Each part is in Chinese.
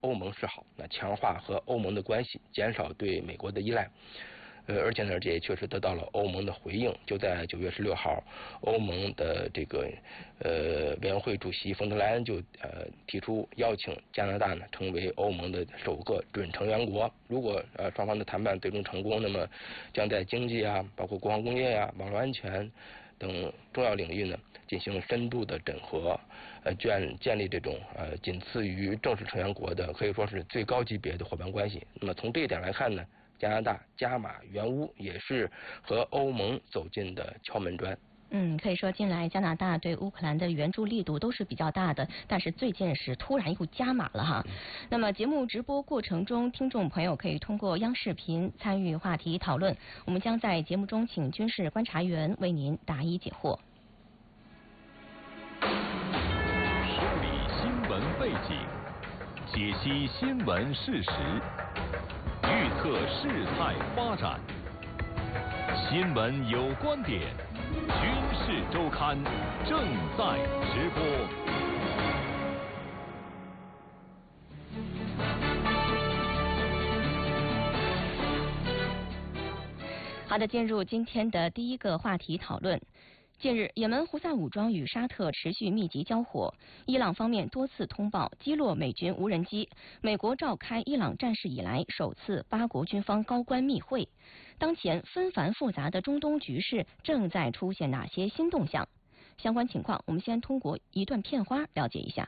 欧盟示好，强化和欧盟的关系，减少对美国的依赖。而且呢，这也确实得到了欧盟的回应。就在9月16号，欧盟的这个委员会主席冯德莱恩就提出邀请加拿大呢成为欧盟的首个准成员国。如果双方的谈判最终成功，那么将在经济啊、包括国防工业啊、网络安全等重要领域呢进行深度的整合，建立这种仅次于正式成员国的可以说是最高级别的伙伴关系。那么从这一点来看呢，加拿大加码援乌也是和欧盟走近的敲门砖。 可以说近来加拿大对乌克兰的援助力度都是比较大的，但是最近是突然又加码了哈。那么节目直播过程中，听众朋友可以通过央视频参与话题讨论，我们将在节目中请军事观察员为您答疑解惑。 梳理新闻背景，解析新闻事实，预测事态发展。新闻有观点，军事周刊正在直播。 好的，进入今天的第一个话题讨论。近日，也门胡塞武装与沙特持续密集交火，伊朗方面多次通报击落美军无人机。美国召开伊朗战事以来首次8国军方高官密会。当前纷繁复杂的中东局势正在出现哪些新动向？相关情况，我们先通过一段片花了解一下。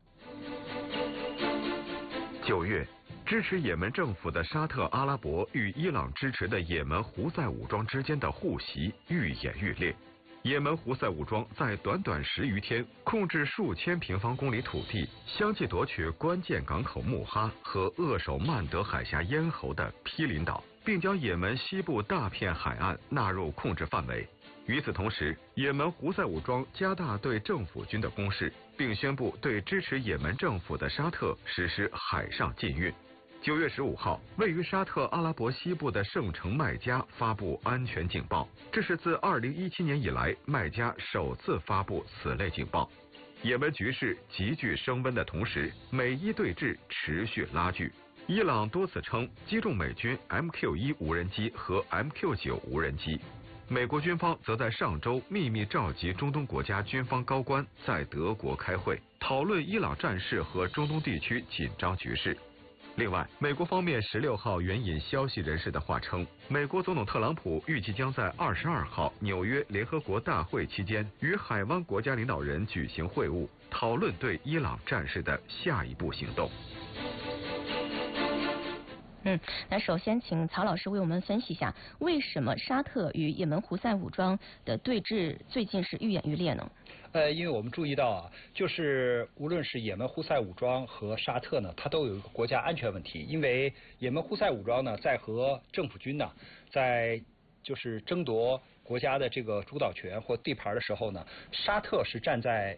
9月，支持也门政府的沙特阿拉伯与伊朗支持的也门胡塞武装之间的互袭愈演愈烈。也门胡塞武装在短短10余天控制数千平方公里土地，相继夺取关键港口穆哈和扼守曼德海峡咽喉的毗邻岛，并将也门西部大片海岸纳入控制范围。与此同时，也门胡塞武装加大对政府军的攻势，并宣布对支持也门政府的沙特实施海上禁运。9月15号，位于沙特阿拉伯西部的圣城麦加发布安全警报，这是自2017年以来麦加首次发布此类警报。也门局势急剧升温的同时，美伊对峙持续拉锯。伊朗多次称击中美军 MQ-1 无人机和 MQ-9 无人机。美国军方则在上周秘密召集中东国家军方高官在德国开会，讨论伊朗战事和中东地区紧张局势。另外，美国方面16号援引消息人士的话称，美国总统特朗普预计将在22号纽约联合国大会期间与海湾国家领导人举行会晤，讨论对伊朗战事的下一步行动。 那首先请曹老师为我们分析一下，为什么沙特与也门胡塞武装的对峙最近是愈演愈烈呢？ 因为我们注意到啊，就是无论是也门胡塞武装和沙特呢，它都有一个国家安全问题。因为也门胡塞武装呢，在和政府军呢，在就是争夺国家的这个主导权或地盘的时候呢，沙特是站在